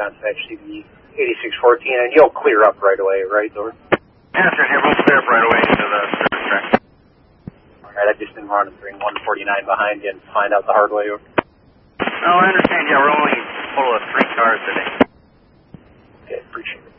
on HCV 8614, and you'll clear up right away, right, Dor? Yeah, sure. Yeah, we'll clear up right away into the service track. All right, I just didn't want to bring 149 behind you and find out the hard way. No, I understand. Yeah, we're only a total of 3 cars today. Okay, appreciate it.